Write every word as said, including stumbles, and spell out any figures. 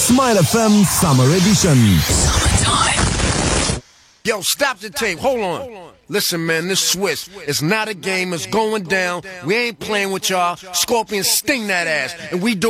Smile F M Summer Edition. Yo, stop the tape. Hold on. Listen, man, this Swiss. It's not a game. It's going down. We ain't playing with y'all. Scorpion sting that ass. And we do